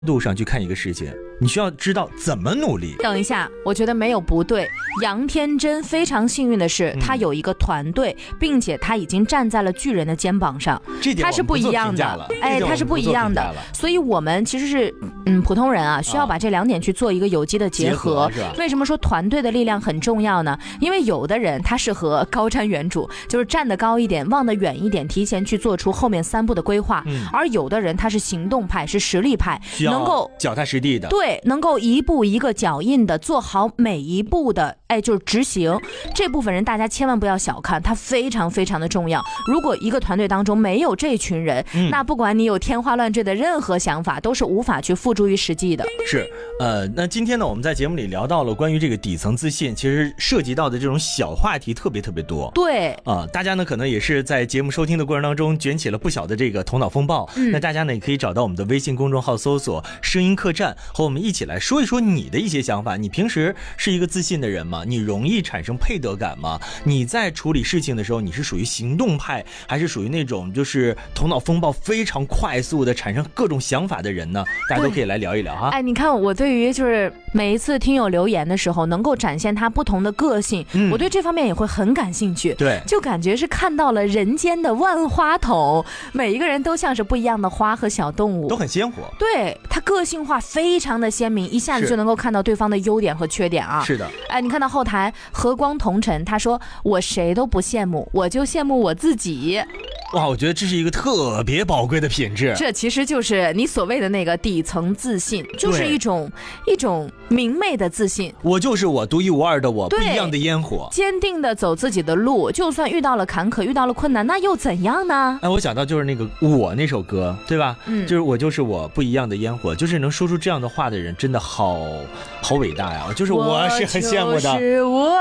度上去看一个事情，你需要知道怎么努力。 等一下，我觉得没有不对。杨天真非常幸运的是，他有一个团队，并且他已经站在了巨人的肩膀上，他是不一样的。他是不一样的。所以我们其实是普通人啊，需要把这两点去做一个有机的结合。为什么说团队的力量很重要呢？因为有的人他适合高瞻远瞩，就是站得高一点，望得远一点，提前去做出后面3步的规划。而有的人他是行动派，是实力派，能够脚踏实地的， 对，能够一步一个脚印的做好每一步的，就是执行。这部分人大家千万不要小看，他非常非常的重要。如果一个团队当中没有这群人，那不管你有天花乱坠的任何想法，都是无法去付诸于实际的。 是，那今天呢，我们在节目里聊到了关于这个底层自信，其实涉及到的这种小话题特别多。 对， 大家呢可能也是在节目收听的过程当中卷起了不小的这个头脑风暴。那大家呢也可以找到我们的微信公众号，搜索声音客栈，和我们一起来说一说你的一些想法。你平时是一个自信的人吗？你容易产生配得感吗？你在处理事情的时候，你是属于行动派，还是属于那种就是头脑风暴非常快速的产生各种想法的人呢？大家都可以来聊一聊哈。 你看我对于就是每一次听友留言的时候，能够展现他不同的个性，我对这方面也会很感兴趣。 对， 就感觉是看到了人间的万花筒，每一个人都像是不一样的花和小动物， 都很鲜活。 对，他个性化非常的鲜明，一下子就能够看到对方的优点和缺点啊。 是的， 你看到后台和光同尘，他说我谁都不羡慕，我就羡慕我自己。 哇，我觉得这是一个特别宝贵的品质。 这其实就是你所谓的那个底层自信，就是一种明媚的自信。 我就是我，独一无二的我，不一样的烟火， 坚定的走自己的路，就算遇到了坎坷，遇到了困难，那又怎样呢？ 我想到就是那个我那首歌，对吧？就是我就是我，不一样的烟火，就是能说出这样的话的人，真的好伟大呀！就是我是很羡慕的。 就是我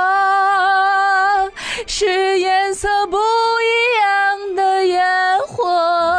是颜色不一样的烟火。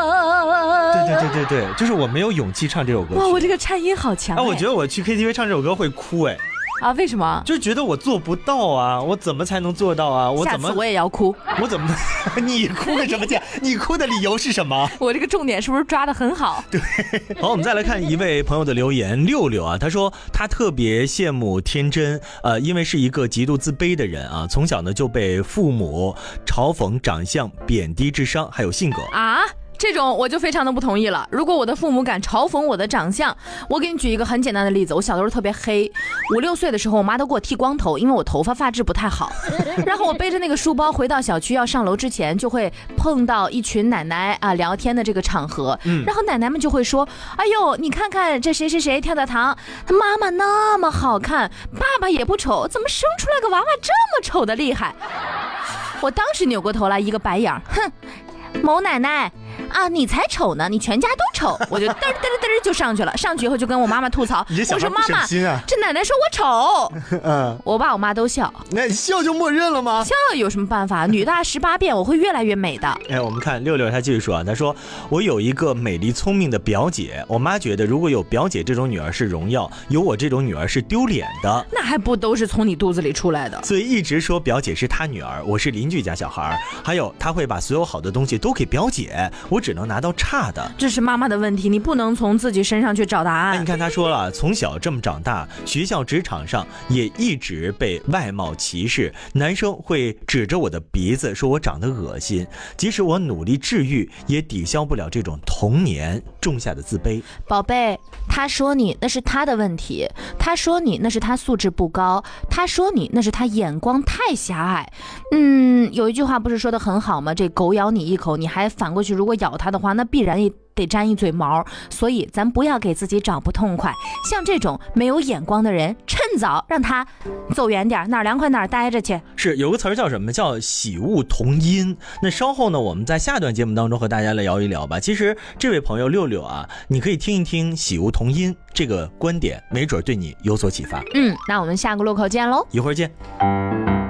对，就是我没有勇气唱这首歌。 哇，我这个颤音好强。 我觉得我去 KTV 唱这首歌会哭为什么？ 就觉得我做不到啊，我怎么才能做到啊？ 下次我也要哭。 我怎么？你哭个什么劲？你哭的理由是什么？ 我这个重点是不是抓得很好？ 对。好，我们再来看一位朋友的留言，六六啊，他说他特别羡慕天真，因为是一个极度自卑的人啊，从小呢就被父母嘲讽长相、贬低智商还有性格啊。这种我就非常的不同意了。如果我的父母敢嘲讽我的长相，我给你举一个很简单的例子。我小的时候特别黑，5、6岁的时候，我妈都给我剃光头，因为我头发质不太好。然后我背着那个书包回到小区，要上楼之前，就会碰到一群奶奶聊天的这个场合。然后奶奶们就会说：“哎呦，你看看这谁谁谁跳跳糖，他妈妈那么好看，爸爸也不丑，怎么生出来个娃娃这么丑的厉害？”我当时扭过头来一个白眼，哼，某奶奶。你才丑呢，你全家都丑。我就嘚就上去了，上去以后就跟我妈妈吐槽，我说妈妈，这奶奶说我丑。我爸我妈都笑。 那你笑就默认了吗？ 笑有什么办法？女大18变，我会越来越美的。 我们看六六他继续说他说我有一个美丽聪明的表姐，我妈觉得如果有表姐这种女儿是荣耀，有我这种女儿是丢脸的。 那还不都是从你肚子里出来的？ 所以一直说表姐是她女儿，我是邻居家小孩，还有她会把所有好的东西都给表姐，我只能拿到差的。 这是妈妈的问题，你不能从自己身上去找答案。 你看他说了，从小这么长大，学校职场上也一直被外貌歧视，男生会指着我的鼻子说我长得恶心，即使我努力治愈，也抵消不了这种童年种下的自卑。 宝贝，他说你那是他的问题，他说你那是他素质不高，他说你那是他眼光太狭隘。有一句话不是说得很好吗？这狗咬你一口，你还反过去如果咬他的话，那必然也得沾一嘴毛。所以咱不要给自己找不痛快，像这种没有眼光的人，趁早让他走远点，哪儿凉快哪儿待着去。 是有个词儿叫什么？叫喜恶同音。那稍后呢，我们在下段节目当中和大家来聊一聊吧。其实这位朋友六六啊，你可以听一听喜恶同音这个观点，没准对你有所启发。 那我们下个路口见喽， 一会儿见。